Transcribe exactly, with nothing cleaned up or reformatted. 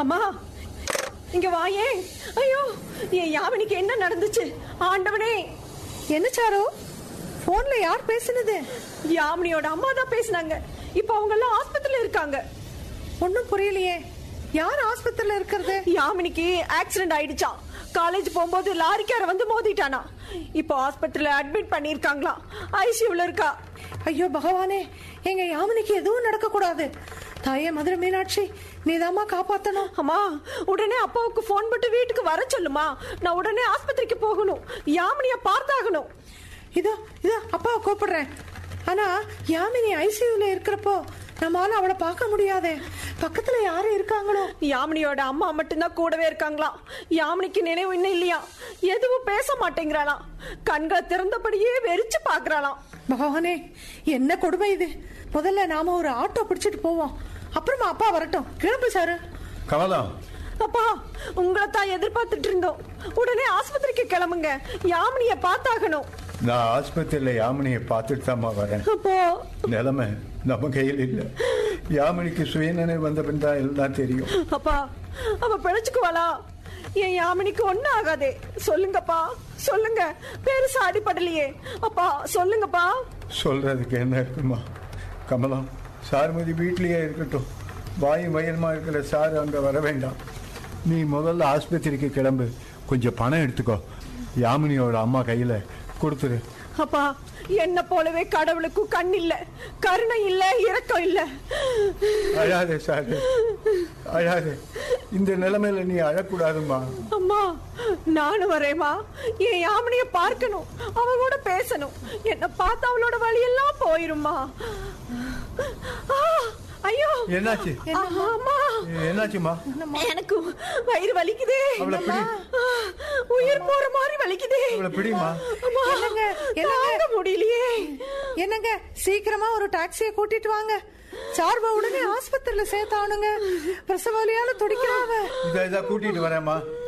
அம்மா இங்க வாயே. ஐயோ, என் யாமினிக்கு என்ன நடந்துச்சு ஆண்டவனே? என்ன சாரு, போன்ல யார் பேசுனது? யாமினியோட அம்மா தான் பேசினாங்க. இப்ப அவங்க எல்லாம் ஆஸ்பத்திரியில இருக்காங்க. ஒன்னும் புரியலையே, யார் ஆஸ்பத்திரியில இருக்கிறது? யாமினிக்கு ஆக்சிடென்ட் ஆயிடுச்சாம். காலேஜ் போகும்போது லாரிக்கார வந்து மோதிட்டானா. இப்போ ஆஸ்பத்திரியில அட்மிட் பண்ணிருக்காங்களாம். ஐசியூல இருக்கா. ஐயோ பகவானே, எங்க யாமினிக்கு எதுவும் நடக்க கூடாது. தாயே மதுரை மீனாட்சி, நீதாம்மா காப்பாத்தணும். அம்மா, உடனே அப்பாவுக்கு போன் போட்டு வீட்டுக்கு வர சொல்லுமா. நான் உடனே ஆஸ்பத்திரிக்கு போகணும். யாமினிய பார்த்தாகணும். இதோ இதோ அப்பாவை கூப்பிடுறேன். ஆனா யாமினி ஐசியூல இருக்கிறப்போ நம்மளால அவளை பார்க்க முடியாதே. பக்கத்துல யாரு இருக்காங்களோ? யாமினியோட அம்மா மட்டும்தான் கூடவே இருக்காங்களாம். யாமினிக்கு நினைவு இன்னும் இல்லையா. எதுவும் பேச மாட்டேங்கிறாளாம். கண்களை திறந்தபடியே வெறிச்சு பாக்குறாளாம். பகவானே, என்ன கொடுமை இது. முதல்ல நாம ஒரு ஆட்டோ பிடிச்சிட்டு போவோம், அப்புறமா அப்பா வரட்டும். கிளம்பு சாரு. கமலா, அப்பா, உங்களை தான் எதிர்பார்த்துட்டு இருந்தோம். உடனே ஆஸ்பத்திரிக்கு கிளம்புங்க. யாமினிய பார்த்தாகணும். நான் ஆஸ்பத்திரியில யாமினியை பார்த்துட்டு தாமா வரேன். அப்போ நிலைமை நம்ம கையில் இல்ல. யாமினிக்கு சுயநினை வந்த பின் தான் எல்லாம் தெரியும். அப்பா, அவ பிழைச்சுக்குவாளா? என் யாமினிக்கு ஒன்னும் ஆகாதே. சொல்லுங்கப்பா, சொல்லுங்க. பெருசா அடிபடலையே. அப்பா சொல்லுங்கப்பா. சொல்றதுக்கு என்ன இருக்குமா கமலா? சாருமதி வீட்லயே இருக்கட்டும். வாயு மயமா இருக்கிற சாரு அங்க வர வேண்டாம். நீ முதல்ல ஆஸ்பத்திரிக்கு கிளம்பு. கொஞ்சம் பணம் எடுத்துக்கோ. யாமினியோட அம்மா கையில கொடுத்துரு. அப்பா, என்ன போலவே கடவுளுக்கும் கண் இல்ல, கருணை இல்ல, இரக்கம் இல்ல. அழாதே சாரு, அழாதே. இந்த நிலைமையில நீ அழக்கூடாதுமா. அம்மா, நானும் வரேம்மா. என் யாமினிய பார்க்கணும், அவ கூட பேசணும். என்ன பார்த்து அவளோட வழியெல்லாம் போயிருமா. ஐயோ, என்னாச்சு? அம்மா, என்னாச்சுமா? எனக்கு வயிறு வலிக்குதே. அவளை பிடி. உயிர் போற மாதிரி வலிக்குதே. அவளை பிடிமா. என்னங்க என்னங்க முடியலையே. என்னங்க, சீக்கிரமா ஒரு டாக்ஸியை கூட்டிட்டு வாங்க. சார்பா உடனே ஆஸ்பத்திரியில சேர்த்தானுங்க. பிரசவ வலியால துடிக்கிறாங்க. இதை கூட்டிட்டு வரேம்மா.